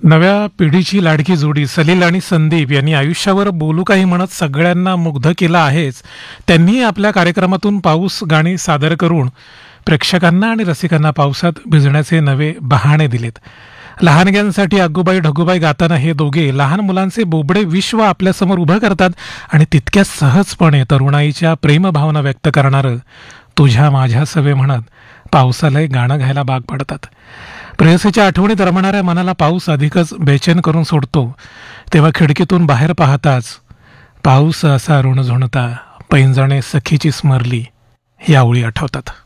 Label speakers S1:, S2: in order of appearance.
S1: नव्या पिढीची लाडकी जोडी सलील आणि संदीप यांनी आयुष्यावर बोलू काही म्हणत सगळ्यांना मुग्ध केलं आहेच. त्यांनी आपल्या कार्यक्रमातून पाऊस गाणी सादर करून प्रेक्षकांना आणि रसिकांना पावसात भिजण्याचे नवे बहाणे दिलेत. लहानग्यांसाठी अग्गूबाई ढगूबाई गाताना हे दोघे लहान मुलांचे बोबडे विश्व आपल्यासमोर उभं करतात आणि तितक्याच सहजपणे तरुणाईच्या प्रेमभावना व्यक्त करणारं तुझ्या माझ्या सवे म्हणत पावसालाही गाणं घ्यायला भाग पडतात. प्रेयसीच्या आठवणीत रमणाऱ्या मनाला पाऊस अधिकच बेचैन करून सोडतो. तेव्हा खिडकीतून बाहेर पाहताच पाऊस असा ऋण झुणता पैंजणे सखीची स्मरली या ओळी आठवतात.